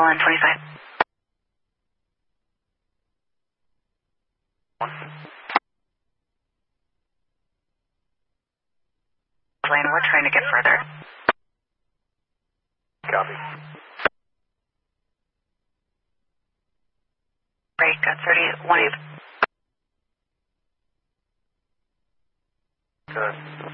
125. Lane, we're trying to get further. Copy. Break at 31. Good.